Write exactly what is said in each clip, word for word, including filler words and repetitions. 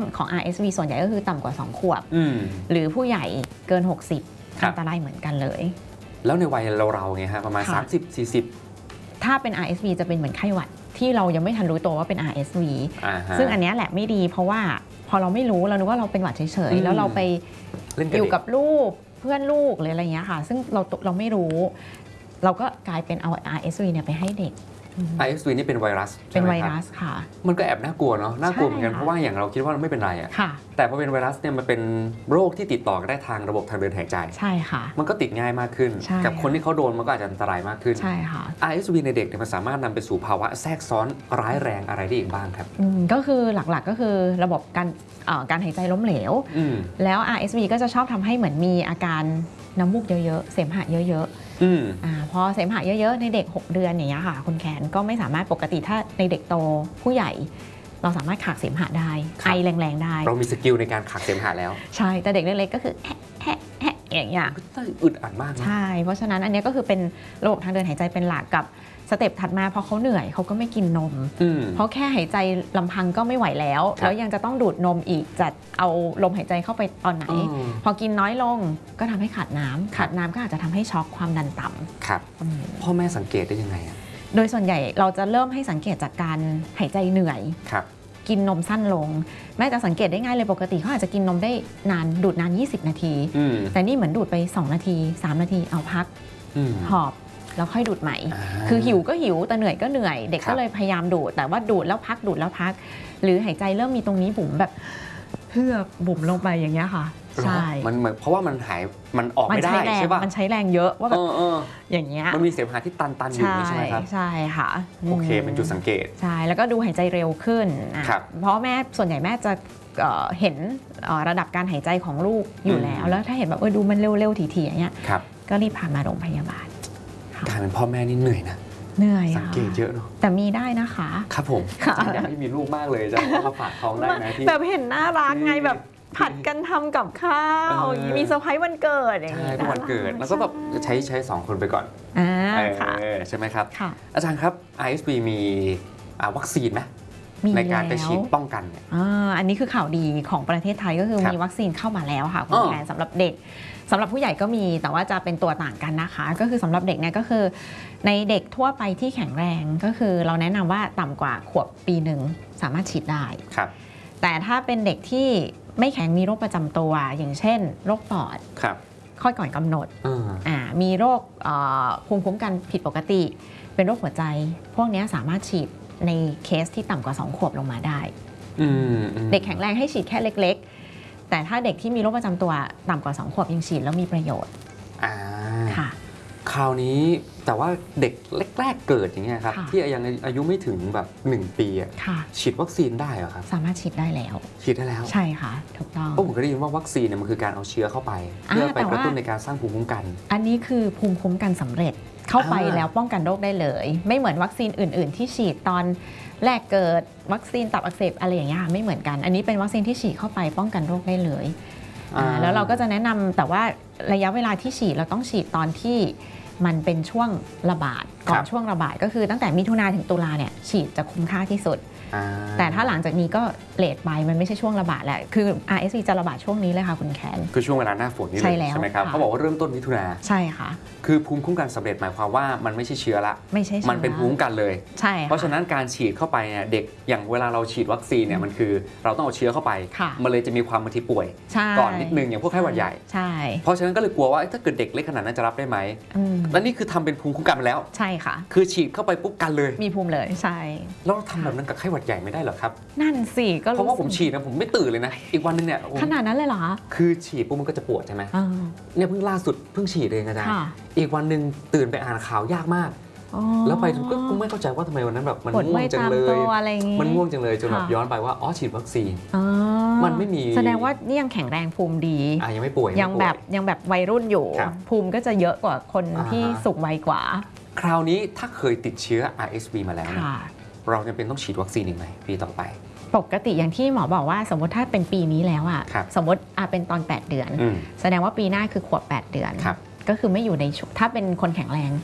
ของ อาร์ เอส วี ส่วนใหญ่ก็คือต่ำกว่าสองขวบหรือผู้ใหญ่เกินหกสิบอันตรายเหมือนกันเลยแล้วในวัยเราๆไงฮะประมาณสามสิบ สี่สิบถ้าเป็น อาร์ เอส วี จะเป็นเหมือนไข้หวัดที่เรายังไม่ทันรู้ตัวว่าเป็น อาร์ เอส วี ซึ่งอันนี้แหละไม่ดีเพราะว่าพอเราไม่รู้เรานึกว่าเราเป็นหวัดเฉยๆแล้วเราไปอยู่กับลูกเพื่อนลูกหรืออะไรเงี้ยค่ะซึ่งเราเราไม่รู้เราก็กลายเป็นเอา อาร์ เอส วี เนี่ยไปให้เด็กอาร์ เอส วี นี่เป็นไวรัสเป็นไวรัสค่ะมันก็แอบน่ากลัวเนาะน่ากลัวเหมือนกันเพราะว่าอย่างเราคิดว่าเราไม่เป็นไรอะแต่พอเป็นไวรัสเนี่ยมันเป็นโรคที่ติดต่อได้ทางระบบทางเดินหายใจใช่ค่ะมันก็ติดง่ายมากขึ้นกับคนที่เขาโดนมันก็อาจจะอันตรายมากขึ้นใช่ค่ะอาร์ เอส วี ในเด็กเนี่ยมันสามารถนำไปสู่ภาวะแทรกซ้อนร้ายแรงอะไรได้อีกบ้างครับก็คือหลักๆก็คือระบบการการหายใจล้มเหลวแล้ว อาร์ เอส วี ก็จะชอบทำให้เหมือนมีอาการน้ำมูกเยอะๆเสมหะเยอะๆอ่าพอเสมหะเยอะๆในเด็กหกเดือนอย่างเงี้ยค่ะคุณแขนก็ไม่สามารถปกติถ้าในเด็กโตผู้ใหญ่เราสามารถขากเสมหะได้ไอแรงๆได้เรามีสกิลในการขากเสมหะแล้วใช่แต่เด็กเล็กๆก็คือแฮะแฮะแฮะอย่างเงี้ยอึดอัดมากใช่เพราะฉะนั้นอันนี้ก็คือเป็นระบบทางเดินหายใจเป็นหลักกับสเต็ปถัดมาพอเขาเหนื่อยเขาก็ไม่กินนมเพราะแค่หายใจลำพังก็ไม่ไหวแล้วแล้วยังจะต้องดูดนมอีกจะเอาลมหายใจเข้าไปตอนไหนพอกินน้อยลงก็ทำให้ขาดน้ำขาดน้ำก็อาจจะทำให้ช็อกความดันต่ำครับพ่อแม่สังเกตได้ยังไงอะโดยส่วนใหญ่เราจะเริ่มให้สังเกตจากการหายใจเหนื่อยกินนมสั้นลงแม่จะสังเกตได้ง่ายเลยปกติเขาอาจจะกินนมได้นานดูดนานยี่สิบนาทีแต่นี่เหมือนดูดไปสองนาทีสามนาทีเอาพักหอบแล้วค่อยดูดใหม่คือหิวก็หิวแต่เหนื่อยก็เหนื่อยเด็กก็เลยพยายามดูดแต่ว่าดูดแล้วพักดูดแล้วพักหรือหายใจเริ่มมีตรงนี้บุ๋มแบบเพื่อบุ๋มลงไปอย่างเงี้ยค่ะใช่มันเหมือนเพราะว่ามันหายมันออกไม่ได้ใช่ป่ะมันใช้แรงเยอะว่าแบบอย่างเงี้ยมันมีเสมหะที่ตันๆอยู่ใช่ไหมครับใช่ค่ะโอเคเป็นจุดสังเกตใช่แล้วก็ดูหายใจเร็วขึ้นเพราะแม่ส่วนใหญ่แม่จะเห็นระดับการหายใจของลูกอยู่แล้วแล้วถ้าเห็นแบบเออดูมันเร็วๆถี่ๆอย่างเงี้ยก็รีบพามาโรงพยาบาลการเป็นพ่อแม่นี่เหนื่อยนะเหนื่อยสังเกตเยอะเนาะแต่มีได้นะคะครับผมอยากให้มีลูกมากเลยจะมาฝากท้องได้ไหมที่แบบเห็นน่ารักไงแบบผัดกันทำกับข้าวมีเซอร์ไพรส์วันเกิดอย่างนี้วันเกิดแล้วก็แบบใช้ใช้สองคนไปก่อนใช่ไหมครับอาจารย์ครับ อาร์ เอส วี มีวัคซีนไหมในการไปฉีดป้องกันเนี่ยอันนี้คือข่าวดีของประเทศไทยก็คือมีวัคซีนเข้ามาแล้วค่ะคุณแทนสำหรับเด็กสำหรับผู้ใหญ่ก็มีแต่ว่าจะเป็นตัวต่างกันนะคะก็คือสำหรับเด็กเนี่ยก็คือในเด็กทั่วไปที่แข็งแรงก็คือเราแนะนำว่าต่ำกว่าขวบปีหนึ่งสามารถฉีดได้แต่ถ้าเป็นเด็กที่ไม่แข็งมีโรคประจำตัวอย่างเช่นโรคปอดคลอดก่อนกำหนดมีโรคภูมิคุ้มกันผิดปกติเป็นโรคหัวใจพวกนี้สามารถฉีดในเคสที่ต่ำกว่าสองขวบลงมาได้เด็กแข็งแรงให้ฉีดแค่เล็กๆแต่ถ้าเด็กที่มีโรคประจำตัวต่ำกว่าสองขวบยังฉีดแล้วมีประโยชน์ค่ะคราวนี้แต่ว่าเด็กแรกๆเกิดอย่างเงี้ยครับที่ยังอายุไม่ถึงแบบหนึ่งปีฉีดวัคซีนได้เหรอครับสามารถฉีดได้แล้วฉีดได้แล้วใช่ค่ะถูกต้องเพราะผมก็ได้ยินว่าวัคซีนเนี่ยมันคือการเอาเชื้อเข้าไปเพื่อไปกระตุ้นในการสร้างภูมิคุ้มกันอันนี้คือภูมิคุ้มกันสำเร็จเข้าไปแล้วป้องกันโรคได้เลยไม่เหมือนวัคซีนอื่นๆที่ฉีดตอนแรกเกิดวัคซีนตับอักเสบอะไรอย่างเงี้ยไม่เหมือนกันอันนี้เป็นวัคซีนที่ฉีดเข้าไปป้องกันโรคได้เลยแล้วเราก็จะแนะนำแต่ว่าระยะเวลาที่ฉีดเราต้องฉีดตอนที่มันเป็นช่วงระบาดก่อนช่วงระบาดก็คือตั้งแต่มิถุนาถึงตุลาเนี่ยฉีดจะคุ้มค่าที่สุดแต่ถ้าหลังจากนี้ก็เลทไปมันไม่ใช่ช่วงระบาดแหละคือ อาร์ เอส วี จะระบาดช่วงนี้เลยค่ะคุณแคนคือช่วงเวลาหน้าฝนนี่เลยใช่ไหมครับเขาบอกว่าเริ่มต้นมิถุนาใช่ค่ะคือภูมิคุ้มกันสำเร็จหมายความว่ามันไม่ใช่เชื้อละไม่ใช่มันเป็นภูมิคุ้มกันเลยใช่เพราะฉะนั้นการฉีดเข้าไปเนี่ยเด็กอย่างเวลาเราฉีดวัคซีนเนี่ยมันคือเราต้องเอาเชื้อเข้าไปมันเลยจะมีความบางทีป่วยก่อนนิดนึงอย่างพวกไข้หวัดใหญ่ใช่เพราะฉะนั้นก็เลยกลัวว่าถ้าเกิดเด็กเล็กขนาดนั้นจะรับได้ไหมและนี่คือทำเป็นภูมิคุ้มกันมาแล้วใช่ค่ะคือฉีดเข้าไปปุ๊บกันเลยมีภูมิเลยใช่แล้วเราทำแบบนั้นกับไข้หวัดใหญ่ไม่ได้หรอครับนั่นสิก็เพราะว่าผมฉีดนะผมไม่ตื่นเลยนะอีกวันนึงเนี่ยขนาดนั้นเลยเหรอคือฉีดปุ๊บมันก็จะปวดใช่ไหมเนี่ยเพิ่งล่าสุดเพิ่งฉีดเองอาจารย์อีกวันนึงตื่นไปอ่านข่าวยากมากแล้วไปก็ไม่เข้าใจว่าทำไมวันนั้นแบบมันง่วงจังเลยมันง่วงจังเลยจนแบบย้อนไปว่าอ๋อฉีดวัคซีนมันไม่มีแสดงว่านี่ยังแข็งแรงภูมิดียังไม่ป่วยยังแบบยังแบบวัยรุ่นอยู่ภูมิก็จะเยอะกว่าคนที่สูงวัยกว่าคราวนี้ถ้าเคยติดเชื้อ อาร์ เอส วี มาแล้วเราจำเป็นต้องฉีดวัคซีนอีกไหมปีต่อไปปกติอย่างที่หมอบอกว่าสมมติถ้าเป็นปีนี้แล้วอ่ะสมมติเป็นตอนแปดเดือนแสดงว่าปีหน้าคือขวบแปดเดือนก็คือไม่อยู่ในถ้าเป็นคนแข็งแรง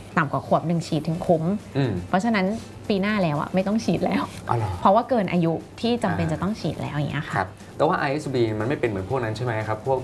ต่ำกว่าขวบหนึ่งฉีดถึงคุ้มเพราะฉะนั้นปีหน้าแล้วอะไม่ต้องฉีดแล้วเพราะว่าเกินอายุที่จำเป็นจะต้องฉีดแล้วอย่างเงี้ยค่ะแต่ว่า ไอ เอส บี มันไม่เป็นเหมือนพวกนั้นใช่ไหมครับพวก